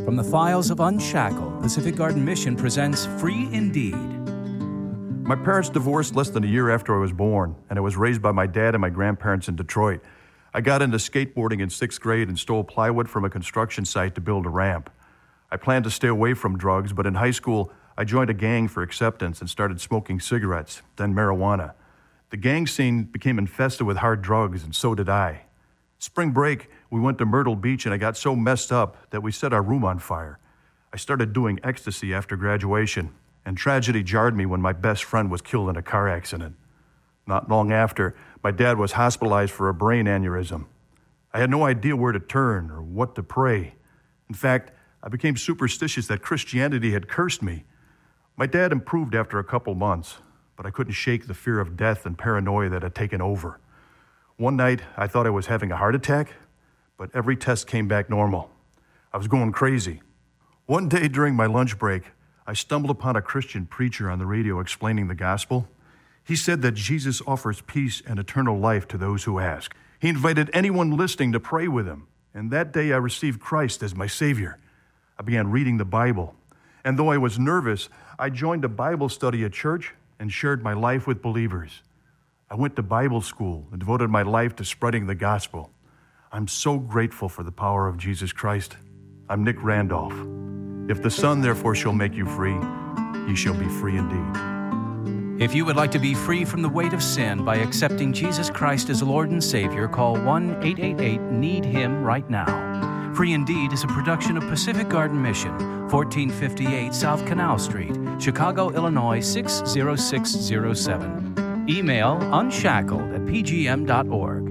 From the files of Unshackled, Pacific Garden Mission presents Free Indeed. My parents divorced less than a year after I was born, and I was raised by my dad and my grandparents in Detroit. I got into skateboarding in 6th grade and stole plywood from a construction site to build a ramp. I planned to stay away from drugs, but in high school, I joined a gang for acceptance and started smoking cigarettes, then marijuana. The gang scene became infested with hard drugs, and so did I. Spring break, we went to Myrtle Beach, and I got so messed up that we set our room on fire. I started doing ecstasy after graduation, and tragedy jarred me when my best friend was killed in a car accident. Not long after, my dad was hospitalized for a brain aneurysm. I had no idea where to turn or what to pray. In fact, I became superstitious that Christianity had cursed me. My dad improved after a couple months, but I couldn't shake the fear of death and paranoia that had taken over. One night, I thought I was having a heart attack, but every test came back normal. I was going crazy. One day during my lunch break, I stumbled upon a Christian preacher on the radio explaining the gospel. He said that Jesus offers peace and eternal life to those who ask. He invited anyone listening to pray with him, and that day I received Christ as my Savior. I began reading the Bible, and though I was nervous, I joined a Bible study at church and shared my life with believers. I went to Bible school and devoted my life to spreading the gospel. I'm so grateful for the power of Jesus Christ. I'm Nick Randolph. If the Son, therefore, shall make you free, ye shall be free indeed. If you would like to be free from the weight of sin by accepting Jesus Christ as Lord and Savior, call 1-888-NEED-HIM right now. Free Indeed is a production of Pacific Garden Mission, 1458 South Canal Street, Chicago, Illinois 60607. Email unshackled@pgm.org.